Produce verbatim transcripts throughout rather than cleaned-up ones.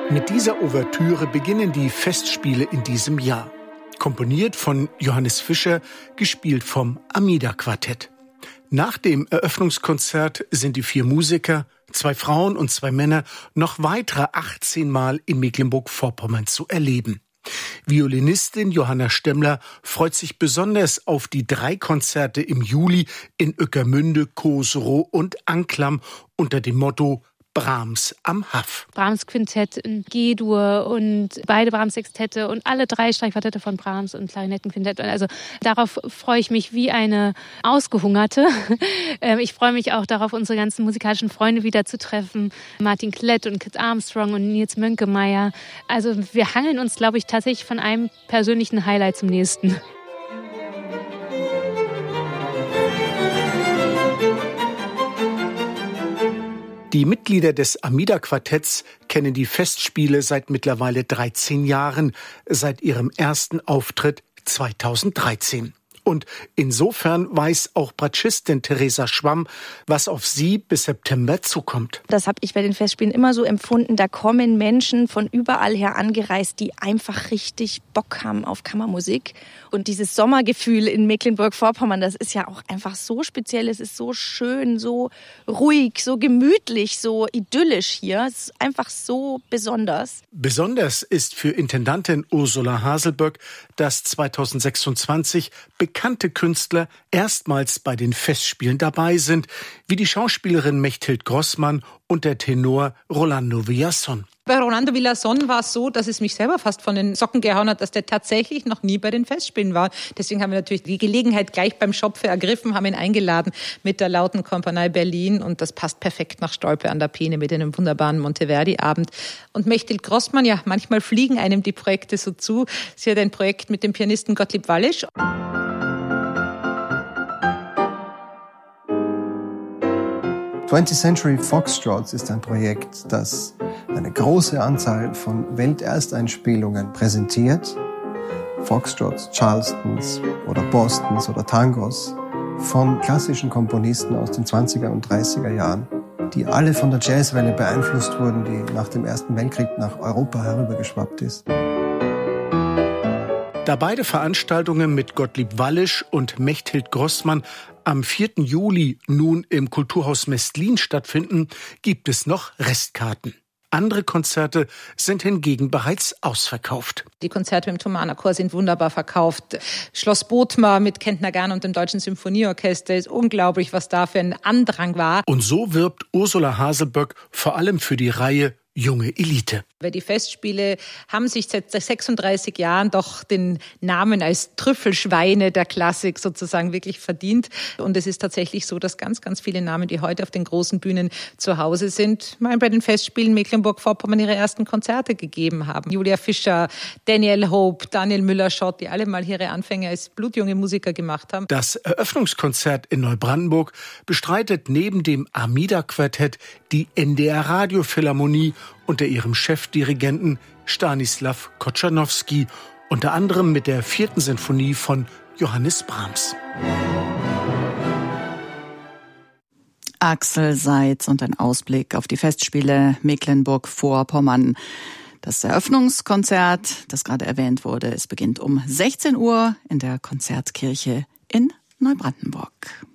Mit dieser Ouvertüre beginnen die Festspiele in diesem Jahr. Komponiert von Johannes Fischer, gespielt vom Amida-Quartett. Nach dem Eröffnungskonzert sind die vier Musiker, zwei Frauen und zwei Männer, noch weitere achtzehn Mal in Mecklenburg-Vorpommern zu erleben. Violinistin Johanna Stemmler freut sich besonders auf die drei Konzerte im Juli in Ueckermünde, Koserow und Anklam unter dem Motto Brahms am Haff. Brahms Quintett in G-Dur und beide Brahms Sextette und alle drei Streichquartette von Brahms und Klarinettenquintett. Also darauf freue ich mich wie eine Ausgehungerte. Ich freue mich auch darauf, unsere ganzen musikalischen Freunde wieder zu treffen. Martin Klett und Kit Armstrong und Nils Mönkemeyer. Also wir hangeln uns, glaube ich, tatsächlich von einem persönlichen Highlight zum nächsten. Die Mitglieder des Amida-Quartetts kennen die Festspiele seit mittlerweile dreizehn Jahren, seit ihrem ersten Auftritt zweitausenddreizehn. Und insofern weiß auch Bratschistin Theresa Schwamm, was auf sie bis September zukommt. Das habe ich bei den Festspielen immer so empfunden. Da kommen Menschen von überall her angereist, die einfach richtig Bock haben auf Kammermusik. Und dieses Sommergefühl in Mecklenburg-Vorpommern, das ist ja auch einfach so speziell. Es ist so schön, so ruhig, so gemütlich, so idyllisch hier. Es ist einfach so besonders. Besonders ist für Intendantin Ursula Haselböck, dass zweitausendsechsundzwanzig bekannte Künstler erstmals bei den Festspielen dabei sind, wie die Schauspielerin Mechthild Grossmann und der Tenor Rolando Villazón. Bei Rolando Villazón war es so, dass es mich selber fast von den Socken gehauen hat, dass der tatsächlich noch nie bei den Festspielen war. Deswegen haben wir natürlich die Gelegenheit gleich beim Schopfe ergriffen, haben ihn eingeladen mit der Lauten Kompanie Berlin und das passt perfekt nach Stolpe an der Peene mit einem wunderbaren Monteverdi-Abend. Und Mechthild Grossmann, ja, manchmal fliegen einem die Projekte so zu. Sie hat ein Projekt mit dem Pianisten Gottlieb Wallisch. twentieth Century Foxtrots ist ein Projekt, das eine große Anzahl von Weltersteinspielungen präsentiert. Foxtrots, Charlestons oder Bostons oder Tangos von klassischen Komponisten aus den zwanziger und dreißiger Jahren, die alle von der Jazzwelle beeinflusst wurden, die nach dem Ersten Weltkrieg nach Europa herübergeschwappt ist. Da beide Veranstaltungen mit Gottlieb Wallisch und Mechthild Grossmann am vierten Juli nun im Kulturhaus Mestlin stattfinden, gibt es noch Restkarten. Andere Konzerte sind hingegen bereits ausverkauft. Die Konzerte im Thomaner Chor sind wunderbar verkauft. Schloss Bothmer mit Kent Nagano und dem Deutschen Symphonieorchester ist unglaublich, was da für ein Andrang war. Und so wirbt Ursula Haselböck vor allem für die Reihe Junge Elite. Weil die Festspiele haben sich seit sechsunddreißig Jahren doch den Namen als Trüffelschweine der Klassik sozusagen wirklich verdient. Und es ist tatsächlich so, dass ganz, ganz viele Namen, die heute auf den großen Bühnen zu Hause sind, mal bei den Festspielen Mecklenburg-Vorpommern ihre ersten Konzerte gegeben haben. Julia Fischer, Daniel Hope, Daniel Müller-Schott, die alle mal ihre Anfänge als blutjunge Musiker gemacht haben. Das Eröffnungskonzert in Neubrandenburg bestreitet neben dem Amida-Quartett die N D R-Radiophilharmonie unter ihrem Chefdirigenten Stanislaw Kotschanowski, unter anderem mit der vierten Sinfonie von Johannes Brahms. Axel Seitz und ein Ausblick auf die Festspiele Mecklenburg-Vorpommern. Das Eröffnungskonzert, das gerade erwähnt wurde, es beginnt um sechzehn Uhr in der Konzertkirche in Neubrandenburg.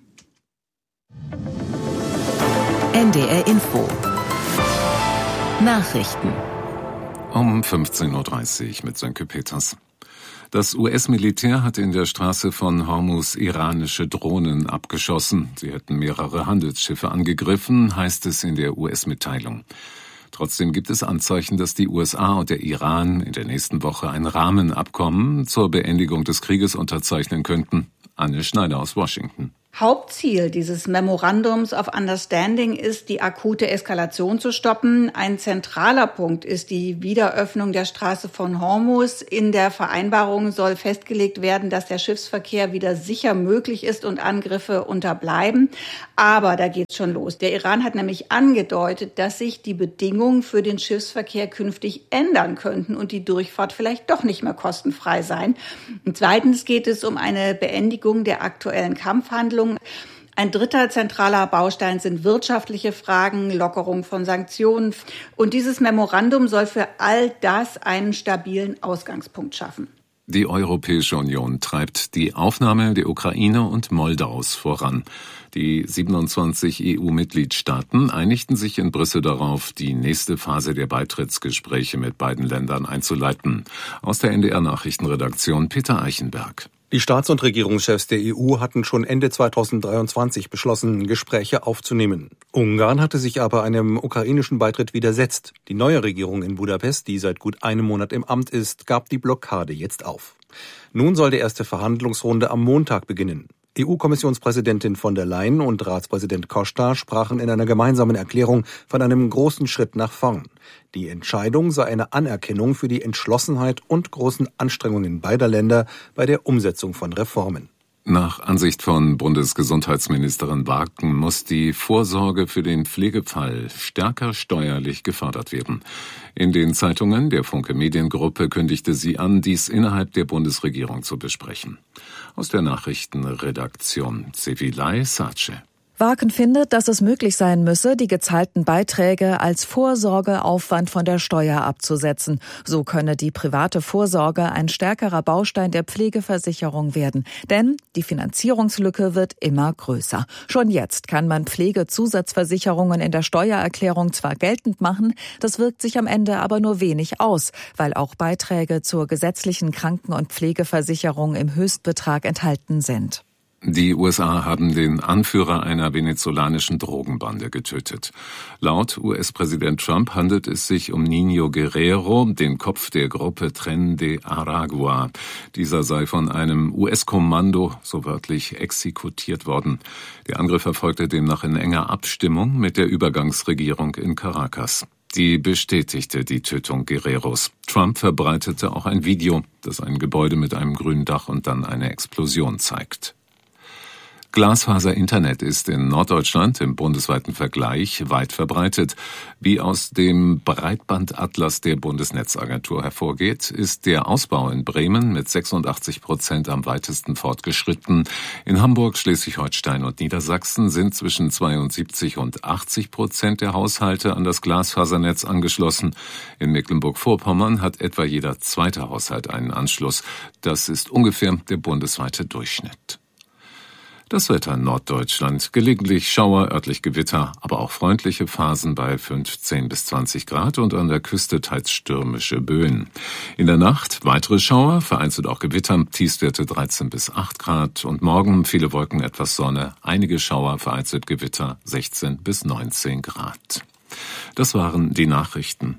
N D R Info Nachrichten um fünfzehn Uhr dreißig mit Sönke Peters. Das U S-Militär hat in der Straße von Hormuz iranische Drohnen abgeschossen. Sie hätten mehrere Handelsschiffe angegriffen, heißt es in der U S-Mitteilung. Trotzdem gibt es Anzeichen, dass die U S A und der Iran in der nächsten Woche ein Rahmenabkommen zur Beendigung des Krieges unterzeichnen könnten. Anne Schneider aus Washington. Hauptziel dieses Memorandums of Understanding ist, die akute Eskalation zu stoppen. Ein zentraler Punkt ist die Wiederöffnung der Straße von Hormuz. In der Vereinbarung soll festgelegt werden, dass der Schiffsverkehr wieder sicher möglich ist und Angriffe unterbleiben. Aber da geht's schon los. Der Iran hat nämlich angedeutet, dass sich die Bedingungen für den Schiffsverkehr künftig ändern könnten und die Durchfahrt vielleicht doch nicht mehr kostenfrei sein. Und zweitens geht es um eine Beendigung der aktuellen Kampfhandlungen. Ein dritter zentraler Baustein sind wirtschaftliche Fragen, Lockerung von Sanktionen. Und dieses Memorandum soll für all das einen stabilen Ausgangspunkt schaffen. Die Europäische Union treibt die Aufnahme der Ukraine und Moldaus voran. Die siebenundzwanzig E U-Mitgliedstaaten einigten sich in Brüssel darauf, die nächste Phase der Beitrittsgespräche mit beiden Ländern einzuleiten. Aus der N D R-Nachrichtenredaktion Peter Eichenberg. Die Staats- und Regierungschefs der E U hatten schon Ende zweitausenddreiundzwanzig beschlossen, Gespräche aufzunehmen. Ungarn hatte sich aber einem ukrainischen Beitritt widersetzt. Die neue Regierung in Budapest, die seit gut einem Monat im Amt ist, gab die Blockade jetzt auf. Nun soll die erste Verhandlungsrunde am Montag beginnen. E U-Kommissionspräsidentin von der Leyen und Ratspräsident Costa sprachen in einer gemeinsamen Erklärung von einem großen Schritt nach vorn. Die Entscheidung sei eine Anerkennung für die Entschlossenheit und großen Anstrengungen beider Länder bei der Umsetzung von Reformen. Nach Ansicht von Bundesgesundheitsministerin Wagen muss die Vorsorge für den Pflegefall stärker steuerlich gefördert werden. In den Zeitungen der Funke Mediengruppe kündigte sie an, dies innerhalb der Bundesregierung zu besprechen. Aus der Nachrichtenredaktion Sevilay Sace. Wagen findet, dass es möglich sein müsse, die gezahlten Beiträge als Vorsorgeaufwand von der Steuer abzusetzen. So könne die private Vorsorge ein stärkerer Baustein der Pflegeversicherung werden. Denn die Finanzierungslücke wird immer größer. Schon jetzt kann man Pflegezusatzversicherungen in der Steuererklärung zwar geltend machen, das wirkt sich am Ende aber nur wenig aus, weil auch Beiträge zur gesetzlichen Kranken- und Pflegeversicherung im Höchstbetrag enthalten sind. Die U S A haben den Anführer einer venezolanischen Drogenbande getötet. Laut U S-Präsident Trump handelt es sich um Niño Guerrero, den Kopf der Gruppe Tren de Aragua. Dieser sei von einem U S-Kommando so wörtlich exekutiert worden. Der Angriff erfolgte demnach in enger Abstimmung mit der Übergangsregierung in Caracas. Die bestätigte die Tötung Guerreros. Trump verbreitete auch ein Video, das ein Gebäude mit einem grünen Dach und dann eine Explosion zeigt. Glasfaser-Internet ist in Norddeutschland im bundesweiten Vergleich weit verbreitet. Wie aus dem Breitbandatlas der Bundesnetzagentur hervorgeht, ist der Ausbau in Bremen mit sechsundachtzig Prozent am weitesten fortgeschritten. In Hamburg, Schleswig-Holstein und Niedersachsen sind zwischen zweiundsiebzig und achtzig Prozent der Haushalte an das Glasfasernetz angeschlossen. In Mecklenburg-Vorpommern hat etwa jeder zweite Haushalt einen Anschluss. Das ist ungefähr der bundesweite Durchschnitt. Das Wetter in Norddeutschland. Gelegentlich Schauer, örtlich Gewitter, aber auch freundliche Phasen bei fünfzehn bis zwanzig Grad und an der Küste teils stürmische Böen. In der Nacht weitere Schauer, vereinzelt auch Gewitter, Tiefstwerte dreizehn bis acht Grad und morgen viele Wolken, etwas Sonne, einige Schauer, vereinzelt Gewitter, sechzehn bis neunzehn Grad. Das waren die Nachrichten.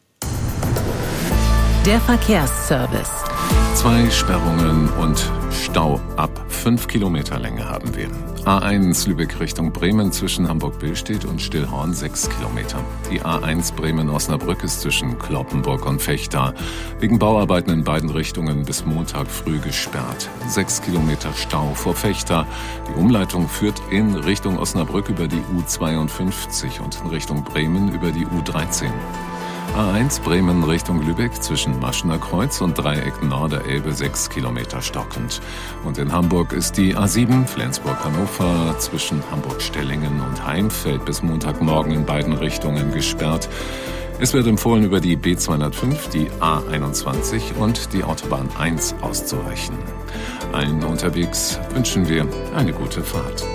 Der Verkehrsservice. Zwei Sperrungen und Stau ab fünf Kilometer Länge haben wir. A eins Lübeck Richtung Bremen zwischen Hamburg-Billstedt und Stillhorn sechs Kilometer. Die A eins Bremen-Osnabrück ist zwischen Cloppenburg und Vechta wegen Bauarbeiten in beiden Richtungen bis Montag früh gesperrt. Sechs Kilometer Stau vor Vechta. Die Umleitung führt in Richtung Osnabrück über die U zweiundfünfzig und in Richtung Bremen über die U dreizehn. A eins Bremen Richtung Lübeck zwischen Maschener Kreuz und Dreieck Norderelbe sechs Kilometer stockend. Und in Hamburg ist die A sieben Flensburg-Hannover zwischen Hamburg-Stellingen und Heimfeld bis Montagmorgen in beiden Richtungen gesperrt. Es wird empfohlen, über die B zweihundertfünf, die A einundzwanzig und die Autobahn eins auszuweichen. Allen unterwegs wünschen wir eine gute Fahrt.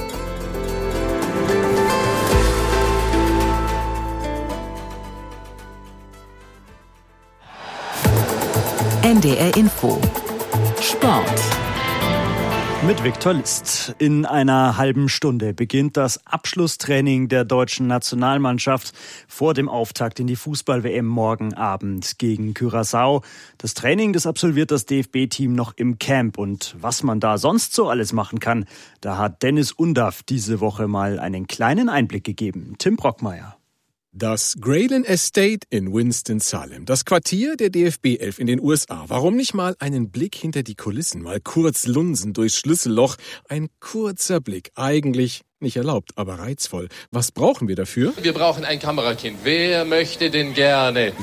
N D R Info. Sport. Mit Viktor List. In einer halben Stunde beginnt das Abschlusstraining der deutschen Nationalmannschaft vor dem Auftakt in die Fußball-W M morgen Abend gegen Curaçao. Das Training, das absolviert das D F B-Team noch im Camp. Und was man da sonst so alles machen kann, da hat Dennis Undaff diese Woche mal einen kleinen Einblick gegeben. Tim Brockmeier. Das Grayland Estate in Winston-Salem, das Quartier der D F B elf in den U S A. Warum nicht mal einen Blick hinter die Kulissen, mal kurz lunsen durchs Schlüsselloch. Ein kurzer Blick, eigentlich nicht erlaubt, aber reizvoll. Was brauchen wir dafür? Wir brauchen ein Kamerakind. Wer möchte denn gerne? Ja,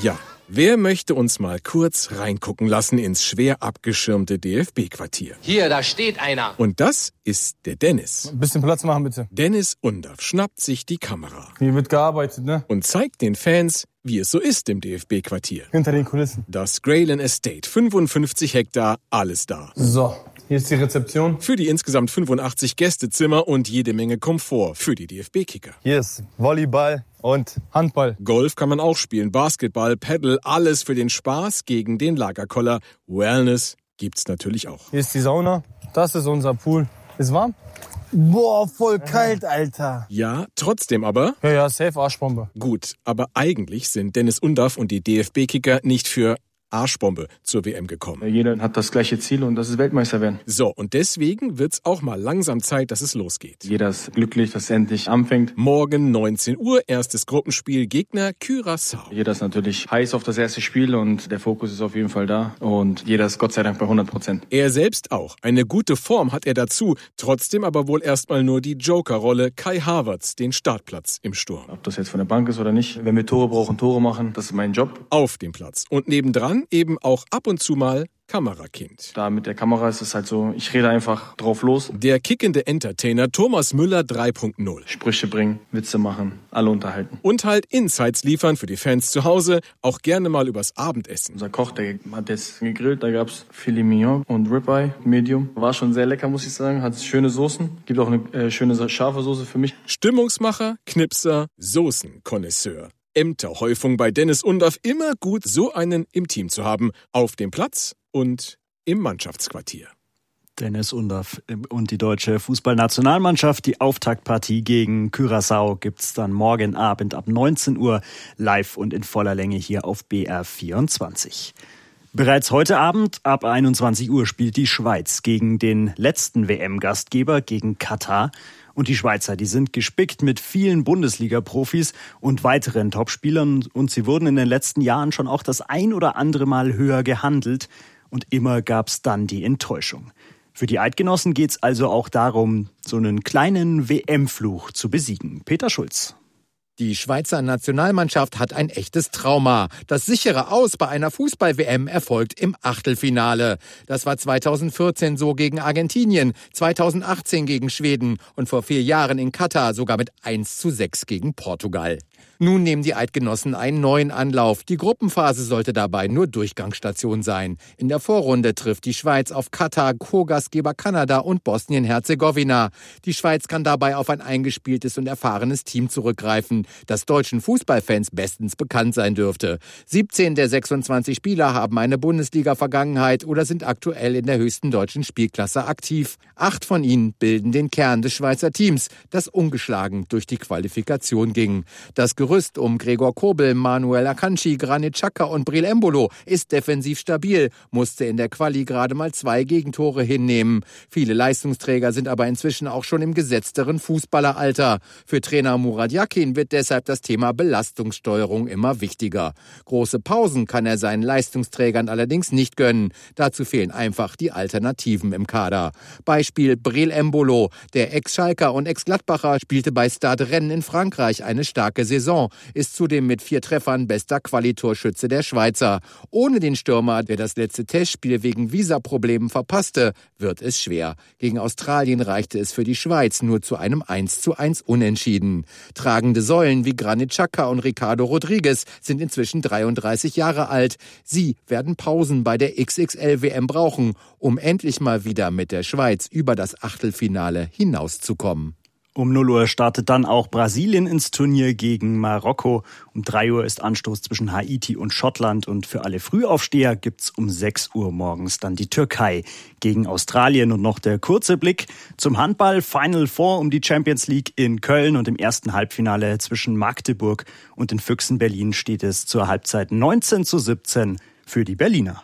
Wer möchte uns mal kurz reingucken lassen ins schwer abgeschirmte D F B-Quartier? Hier, da steht einer. Und das ist der Dennis. Ein bisschen Platz machen, bitte. Dennis Undaff schnappt sich die Kamera. Hier wird gearbeitet, ne? Und zeigt den Fans, wie es so ist im D F B-Quartier. Hinter den Kulissen. Das Grayling Estate, fünfundfünfzig Hektar, alles da. So, hier ist die Rezeption. Für die insgesamt fünfundachtzig Gästezimmer und jede Menge Komfort für die D F B-Kicker. Hier ist Volleyball und Handball. Golf kann man auch spielen, Basketball, Paddle, alles für den Spaß gegen den Lagerkoller. Wellness gibt's natürlich auch. Hier ist die Sauna, das ist unser Pool. Ist warm? Boah, voll kalt, Alter. Ja, trotzdem aber... Ja, ja, safe Arschbombe. Gut, aber eigentlich sind Dennis Undaff und die D F B-Kicker nicht für Arschbombe zur W M gekommen. Jeder hat das gleiche Ziel und das ist Weltmeister werden. So, und deswegen wird's auch mal langsam Zeit, dass es losgeht. Jeder ist glücklich, dass es endlich anfängt. Morgen neunzehn Uhr, erstes Gruppenspiel, Gegner Curaçao. Jeder ist natürlich heiß auf das erste Spiel und der Fokus ist auf jeden Fall da. Und jeder ist Gott sei Dank bei hundert Prozent. Er selbst auch. Eine gute Form hat er dazu. Trotzdem aber wohl erstmal nur die Joker-Rolle Kai Havertz, den Startplatz im Sturm. Ob das jetzt von der Bank ist oder nicht, wenn wir Tore brauchen, Tore machen, das ist mein Job. Auf dem Platz. Und nebendran eben auch ab und zu mal Kamerakind. Da mit der Kamera ist es halt so, ich rede einfach drauf los. Der kickende Entertainer Thomas Müller drei Punkt null. Sprüche bringen, Witze machen, alle unterhalten. Und halt Insights liefern für die Fans zu Hause, auch gerne mal übers Abendessen. Unser Koch, der hat jetzt gegrillt, da gab's Filet Mignon und Ribeye, Medium. War schon sehr lecker, muss ich sagen, hat schöne Soßen. Gibt auch eine äh, schöne scharfe Soße für mich. Stimmungsmacher, Knipser, Soßenkonnoisseur. Ämterhäufung bei Dennis Undaff, immer gut, so einen im Team zu haben. Auf dem Platz und im Mannschaftsquartier. Dennis Undaff und die deutsche Fußballnationalmannschaft. Die Auftaktpartie gegen Curaçao gibt's dann morgen Abend ab neunzehn Uhr live und in voller Länge hier auf B R vierundzwanzig. Bereits heute Abend ab einundzwanzig Uhr spielt die Schweiz gegen den letzten W M-Gastgeber, gegen Katar. Und die Schweizer, die sind gespickt mit vielen Bundesliga-Profis und weiteren Topspielern. Und sie wurden in den letzten Jahren schon auch das ein oder andere Mal höher gehandelt. Und immer gab's dann die Enttäuschung. Für die Eidgenossen geht's also auch darum, so einen kleinen W M-Fluch zu besiegen. Peter Schulz. Die Schweizer Nationalmannschaft hat ein echtes Trauma. Das sichere Aus bei einer Fußball-W M erfolgt im Achtelfinale. Das war zweitausendvierzehn so gegen Argentinien, zweitausendachtzehn gegen Schweden und vor vier Jahren in Katar sogar mit eins zu sechs gegen Portugal. Nun nehmen die Eidgenossen einen neuen Anlauf. Die Gruppenphase sollte dabei nur Durchgangsstation sein. In der Vorrunde trifft die Schweiz auf Katar, Co-Gastgeber Kanada und Bosnien-Herzegowina. Die Schweiz kann dabei auf ein eingespieltes und erfahrenes Team zurückgreifen, das deutschen Fußballfans bestens bekannt sein dürfte. siebzehn der sechsundzwanzig Spieler haben eine Bundesliga-Vergangenheit oder sind aktuell in der höchsten deutschen Spielklasse aktiv. Acht von ihnen bilden den Kern des Schweizer Teams, das ungeschlagen durch die Qualifikation ging. Das Gerüst um Gregor Kobel, Manuel Akanji, Granit Xhaka und Breel Embolo ist defensiv stabil, musste in der Quali gerade mal zwei Gegentore hinnehmen. Viele Leistungsträger sind aber inzwischen auch schon im gesetzteren Fußballeralter. Für Trainer Murat Yakin wird deshalb das Thema Belastungssteuerung immer wichtiger. Große Pausen kann er seinen Leistungsträgern allerdings nicht gönnen. Dazu fehlen einfach die Alternativen im Kader. Beispiel Breel Embolo. Der Ex-Schalker und Ex-Gladbacher spielte bei Stade Rennes in Frankreich eine starke Saison, ist zudem mit vier Treffern bester Qualitorschütze der Schweizer. Ohne den Stürmer, der das letzte Testspiel wegen Visaproblemen verpasste, wird es schwer. Gegen Australien reichte es für die Schweiz nur zu einem eins zu eins Unentschieden. Tragende Säulen wie Granit Xhaka und Ricardo Rodriguez sind inzwischen dreiunddreißig Jahre alt. Sie werden Pausen bei der X X L-W M brauchen, um endlich mal wieder mit der Schweiz über das Achtelfinale hinauszukommen. Um null Uhr startet dann auch Brasilien ins Turnier gegen Marokko. Um drei Uhr ist Anstoß zwischen Haiti und Schottland. Und für alle Frühaufsteher gibt's um sechs Uhr morgens dann die Türkei gegen Australien. Und noch der kurze Blick zum Handball. Final Four um die Champions League in Köln. Und im ersten Halbfinale zwischen Magdeburg und den Füchsen Berlin steht es zur Halbzeit neunzehn zu siebzehn für die Berliner.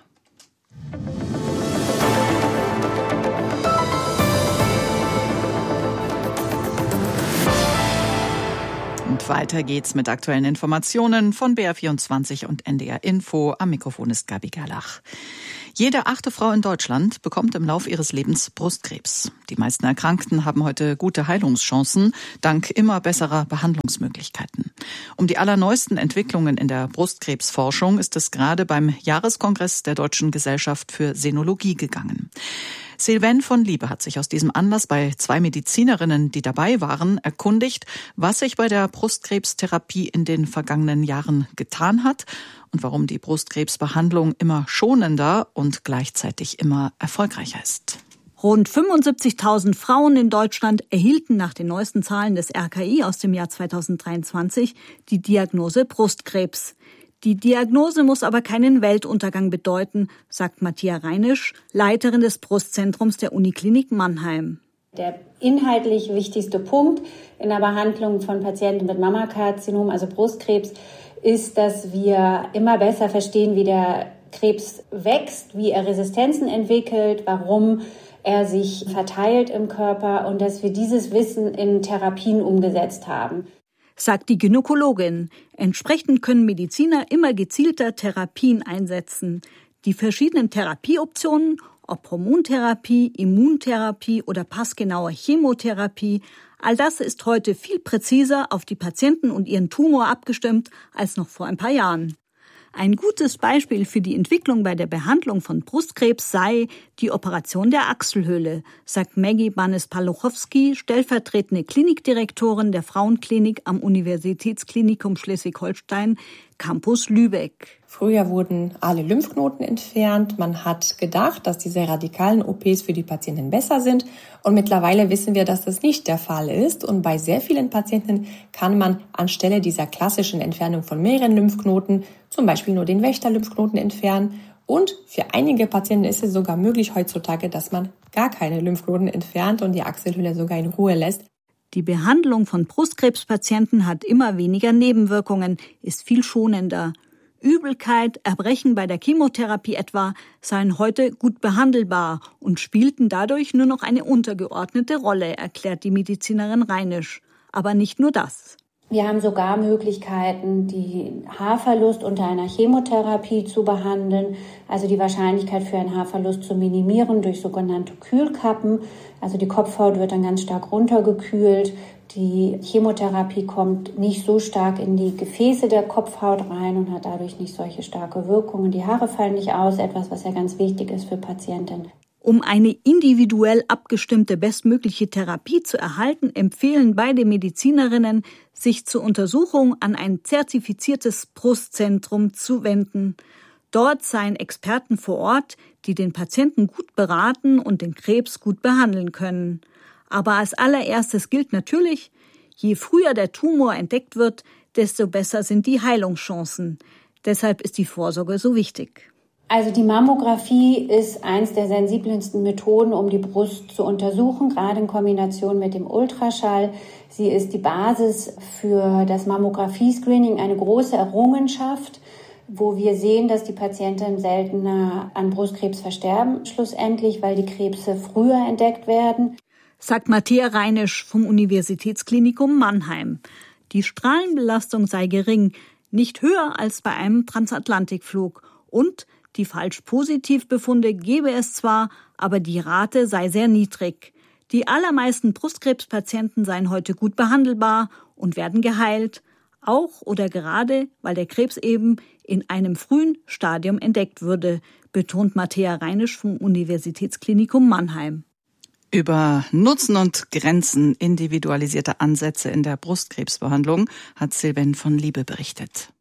Und weiter geht's mit aktuellen Informationen von B R vierundzwanzig und N D R Info. Am Mikrofon ist Gabi Gerlach. Jede achte Frau in Deutschland bekommt im Lauf ihres Lebens Brustkrebs. Die meisten Erkrankten haben heute gute Heilungschancen, dank immer besserer Behandlungsmöglichkeiten. Um die allerneuesten Entwicklungen in der Brustkrebsforschung ist es gerade beim Jahreskongress der Deutschen Gesellschaft für Senologie gegangen. Sylvain von Liebe hat sich aus diesem Anlass bei zwei Medizinerinnen, die dabei waren, erkundigt, was sich bei der Brustkrebstherapie in den vergangenen Jahren getan hat und warum die Brustkrebsbehandlung immer schonender und gleichzeitig immer erfolgreicher ist. Rund fünfundsiebzigtausend Frauen in Deutschland erhielten nach den neuesten Zahlen des R K I aus dem Jahr zweitausenddreiundzwanzig die Diagnose Brustkrebs. Die Diagnose muss aber keinen Weltuntergang bedeuten, sagt Mattia Reinisch, Leiterin des Brustzentrums der Uniklinik Mannheim. Der inhaltlich wichtigste Punkt in der Behandlung von Patienten mit Mammakarzinom, also Brustkrebs, ist, dass wir immer besser verstehen, wie der Krebs wächst, wie er Resistenzen entwickelt, warum er sich verteilt im Körper und dass wir dieses Wissen in Therapien umgesetzt haben. Sagt die Gynäkologin. Entsprechend können Mediziner immer gezielter Therapien einsetzen. Die verschiedenen Therapieoptionen, ob Hormontherapie, Immuntherapie oder passgenaue Chemotherapie, all das ist heute viel präziser auf die Patienten und ihren Tumor abgestimmt als noch vor ein paar Jahren. Ein gutes Beispiel für die Entwicklung bei der Behandlung von Brustkrebs sei die Operation der Achselhöhle, sagt Maggie Bannes-Paluchowski, stellvertretende Klinikdirektorin der Frauenklinik am Universitätsklinikum Schleswig-Holstein, Campus Lübeck. Früher wurden alle Lymphknoten entfernt. Man hat gedacht, dass diese radikalen O Ps für die Patienten besser sind. Und mittlerweile wissen wir, dass das nicht der Fall ist. Und bei sehr vielen Patienten kann man anstelle dieser klassischen Entfernung von mehreren Lymphknoten zum Beispiel nur den Wächter-Lymphknoten entfernen. Und für einige Patienten ist es sogar möglich heutzutage, dass man gar keine Lymphknoten entfernt und die Achselhöhle sogar in Ruhe lässt. Die Behandlung von Brustkrebspatienten hat immer weniger Nebenwirkungen, ist viel schonender. Übelkeit, Erbrechen bei der Chemotherapie etwa seien heute gut behandelbar und spielten dadurch nur noch eine untergeordnete Rolle, erklärt die Medizinerin Reinisch. Aber nicht nur das. Wir haben sogar Möglichkeiten, die Haarverlust unter einer Chemotherapie zu behandeln, also die Wahrscheinlichkeit für einen Haarverlust zu minimieren durch sogenannte Kühlkappen. Also die Kopfhaut wird dann ganz stark runtergekühlt. Die Chemotherapie kommt nicht so stark in die Gefäße der Kopfhaut rein und hat dadurch nicht solche starke Wirkungen. Die Haare fallen nicht aus, etwas, was ja ganz wichtig ist für Patientinnen. Um eine individuell abgestimmte bestmögliche Therapie zu erhalten, empfehlen beide Medizinerinnen, sich zur Untersuchung an ein zertifiziertes Brustzentrum zu wenden. Dort seien Experten vor Ort, die den Patienten gut beraten und den Krebs gut behandeln können. Aber als allererstes gilt natürlich, je früher der Tumor entdeckt wird, desto besser sind die Heilungschancen. Deshalb ist die Vorsorge so wichtig. Also die Mammographie ist eins der sensibelsten Methoden, um die Brust zu untersuchen, gerade in Kombination mit dem Ultraschall. Sie ist die Basis für das Mammographie-Screening, eine große Errungenschaft, wo wir sehen, dass die Patienten seltener an Brustkrebs versterben, schlussendlich, weil die Krebse früher entdeckt werden. Sagt Mattia Reinisch vom Universitätsklinikum Mannheim. Die Strahlenbelastung sei gering, nicht höher als bei einem Transatlantikflug und die Falsch-Positiv-Befunde gebe es zwar, aber die Rate sei sehr niedrig. Die allermeisten Brustkrebspatienten seien heute gut behandelbar und werden geheilt, auch oder gerade, weil der Krebs eben in einem frühen Stadium entdeckt würde, betont Mattia Reinisch vom Universitätsklinikum Mannheim. Über Nutzen und Grenzen individualisierter Ansätze in der Brustkrebsbehandlung hat Sylvain von Liebe berichtet.